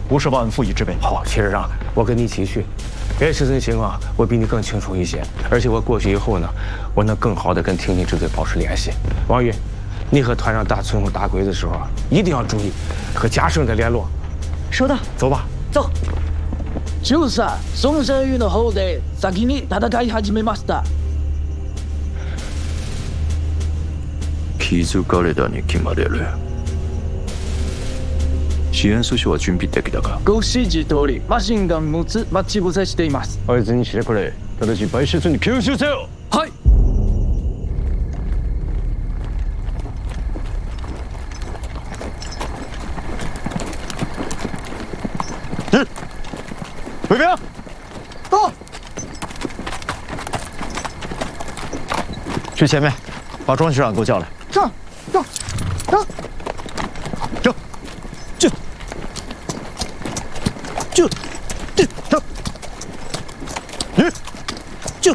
不是忘恩负义之辈。 好，齐师长，我跟你一起去。这事情情况我比你更清楚一些，而且我过去以后呢，我能更好的跟挺进支队保持联系。王宇，你和团长打村口打鬼的时候，一定要注意和嘉盛的联络。 收到。 走吧。 走。 中佐、松山湯の方で先に戦い始めました。 気づかれたに決まれる。支援素子は準備できたか？ ご指示通り、マシンガン6つ待ち伏せしています。 あいつにしてくれ。ただし売出に吸収せよ。 はい。 卫兵， 到。 去前面，把庄学长给我叫来。 上，上，上， 上，进，进，进，上，进，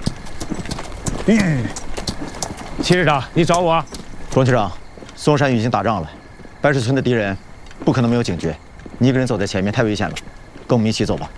齐师长，你找我？ 庄学长，嵩山已经打仗了，白水村的敌人不可能没有警觉。你一个人走在前面太危险了，跟我们一起走吧。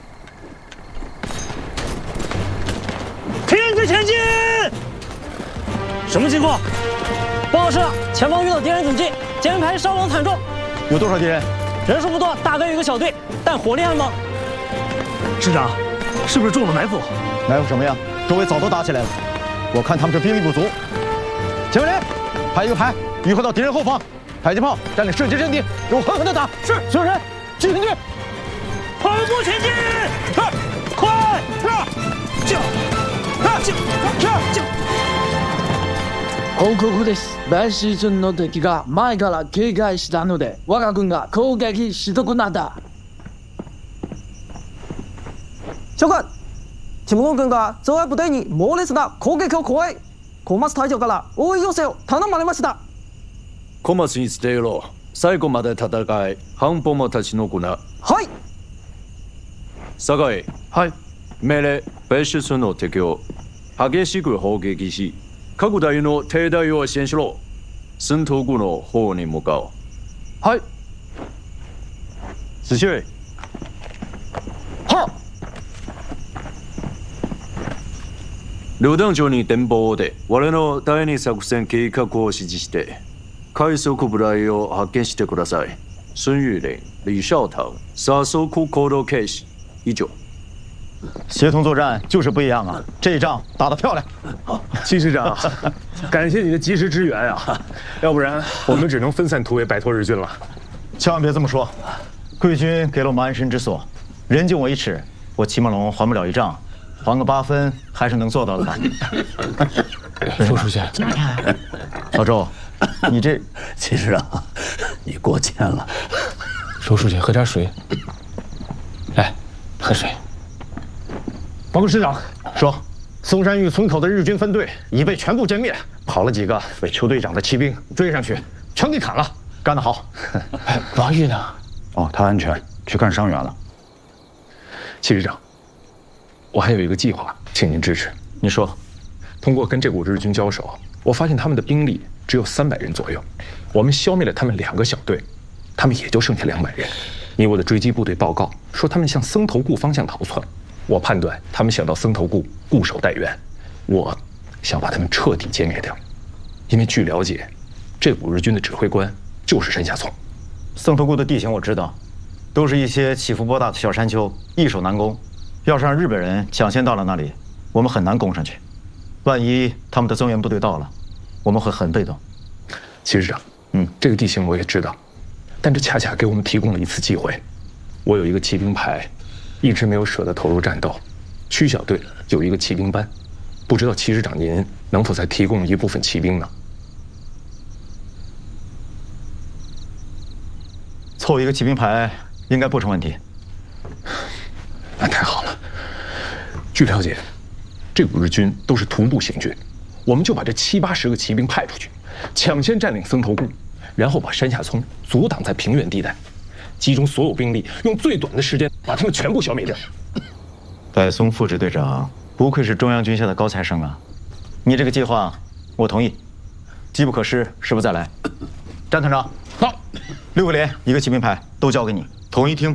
停止前进！什么情况？报告师长，前方遇到敌人阻击，前排伤亡惨重。 有多少敌人？ 人数不多，大概有1个小队，但火力很猛。 师长，是不是中了埋伏？ 埋伏什么呀？周围早都打起来了。我看他们这兵力不足。前面人，排一个排，迂回到敌人后方，迫击炮占领射击阵地，给我狠狠地打！是，所有人进阵地， 跑步前进！快！ 報告です。白水村の敵が前から警戒したので、我が軍が攻撃し損なった。 教官，请問軍が増援部隊に猛烈な攻撃を加え、小松隊長から応援要請を頼まれました。 小松に伝えろ。最後まで戦い、半歩も立ち退くな。 はい。 酒井。 はい。 命令、白水村の敵を激しく砲撃し、各隊の停滞を支援しろ。戦闘区の方に向かう。 はい。子秀。 は。 旅団長に電報で我の第2作戦計画を指示して、快速部隊を派遣してください。孙玉林、李少棠、杀手库行動開始。以上。 协同作战就是不一样啊！这一仗打得漂亮。 齐师长，感谢你的及时支援啊！要不然我们只能分散突围，摆脱日军了。 千万别这么说，贵军给了我们安身之所，人敬我1尺，我齐梦龙还不了1丈，还个8分还是能做到的吧？ 周书记， 老周，你这齐师长，你过谦了。 周书记，喝点水。来，喝水。报告师长， 说， 嵩山峪村口的日军分队已被全部歼灭，跑了几个被邱队长的骑兵追上去，全给砍了。 干得好。 王玉呢？ 哦，他安全，去看伤员了。 齐师长，我还有一个计划，请您支持。 你说， 通过跟这股日军交手，我发现他们的兵力只有300人左右，我们消灭了他们2个小队，他们也就剩下200人。以我的追击部队报告说，他们向僧头固方向逃窜。我判断他们想到僧头固固守待援，我想把他们彻底歼灭掉。因为据了解，这股日军的指挥官就是山下聪。 僧头固的地形我知道，都是一些起伏波大的小山丘，易守难攻。要是让日本人抢先到了那里，我们很难攻上去。万一他们的增援部队到了，我们会很被动。 齐师长，这个地形我也知道，但这恰恰给我们提供了一次机会。我有一个骑兵排。一直没有舍得投入战斗，区小队有一个骑兵班，不知道齐师长您能否再提供一部分骑兵呢？ 凑一个骑兵排应该不成问题。 那太好了。据了解，这股日军都是徒步行军，我们就把这70、80个骑兵派出去，抢先占领僧头固，然后把山下聪阻挡在平原地带。集中所有兵力，用最短的时间把他们全部消灭掉。 戴松副支队长，不愧是中央军校的高材生啊！你这个计划，我同意。机不可失，失不再来。詹团长， 好， 6个连1个骑兵排都交给你，统一听